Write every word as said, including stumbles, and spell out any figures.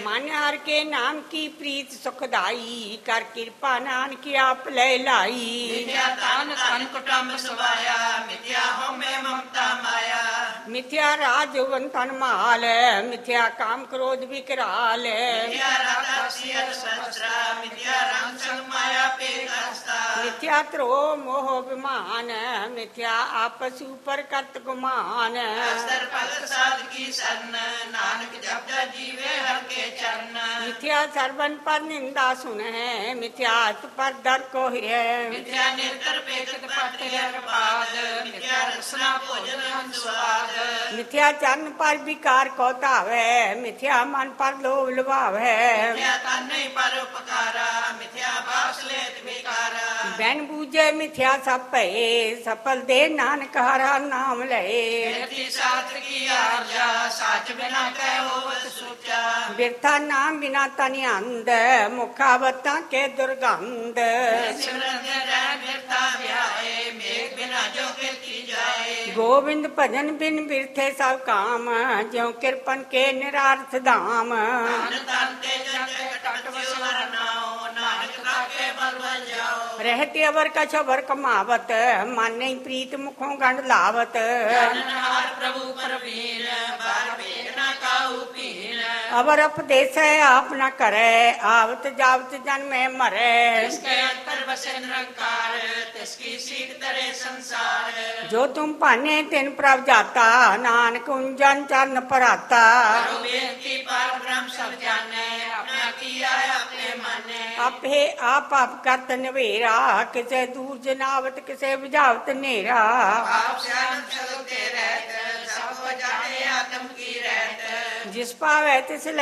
मन हर के नाम की प्रीत सुखदाई, कर कृपा नानक आप ले लाई। मिथ्या तान तन कुटुंब सवाया, मिथ्या हो में ममता माया। मिथ्या राजवन तन माल, मिथ्या काम क्रोध विकराल। मिथ्या राधा सियर सहस्रा, मिथ्या रंग संग माया पे हस्ता। मिथ्या त्रो मोह विमान, मिथ्या आपस ऊपर करत गुमान। अस्तर भगत साध की शरण, नानक जपदा जीवे हर के चरण। मिथ्या सर्वन पर निंदा सुने, मिथ्या अत पर डर को है। मिथ्या नेत्र पेखत पट अरबाद, मिथ्या रसना भोजन हम स्वाद। मिथ्या चरण पर विकार को धावे, मिथ्या मन पर लोभ लुभावे। मिथ्या तन नहीं पर उपकारा, मिथ्या बास लेत विकारा। बैन बूझे मिथ्या सब भये, सफल दे नानक हरा नाम लए। मिथ्या शास्त्र की आर्या, साच बिना कह होवत सूचा। बिरथा नाम बिना तनि अंध, मुखावता के दुर्गंध। सिमरन रह बिरथा ब्याए, मेघ बिना जो कीर्ति जाए। गोविंद भजन बिन बिरथे सब काम, ज्यों कृपन के निरार्थ धाम। तन तन ते जग कटट वसवर नाओ, नानक ताके बल बल जाओ। रहते अवर कछ अवर कमावत, मन नहीं प्रीत मुखों गंड लावत। जननहार प्रभु परवीन, बार भेद न काहू पीन। अवर उपदेश आप न करे, आवत जावत जन में मरे। जिसके अंतर बसे निरंकार, तिसकी सीट तरे संसार। जो तुम पाने तिन प्रभ जाता, नानक उंजन चरण पराता। करो बेनती पार ब्रह्म सब जाने, अपना किया है अपने माने। आपे आप आप करत नवेरा, किसे दूर जनावत किसे बुझावत नेरा। आप से आनंद सगल के रहत, सब जाने आत्म की रहत। जिस पावे तिस